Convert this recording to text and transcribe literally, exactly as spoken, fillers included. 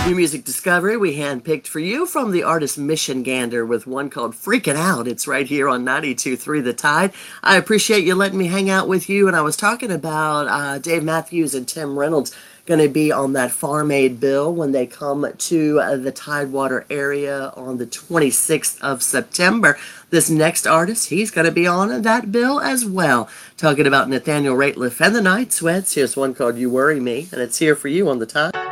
New music discovery we handpicked for you from the artist Mission Gander with one called Freakin' Out. It's right here on ninety-two point three The Tide. I appreciate you letting me hang out with you. And I was talking about uh, Dave Matthews and Tim Reynolds going to be on that Farm Aid bill when they come to uh, the Tidewater area on the twenty-sixth of September. This next artist, he's going to be on that bill as well. Talking about Nathaniel Rateliff and the Night Sweats. Here's one called You Worry Me, and it's here for you on The Tide.